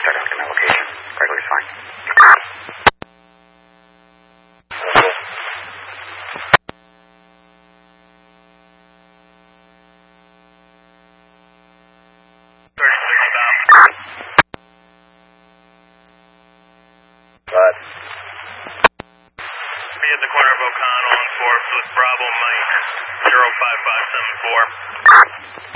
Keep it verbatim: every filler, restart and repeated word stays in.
start asking my location. Gregory's fine. But be at the corner of O'Connell and Forbes with Bravo Mike zero five five seven four.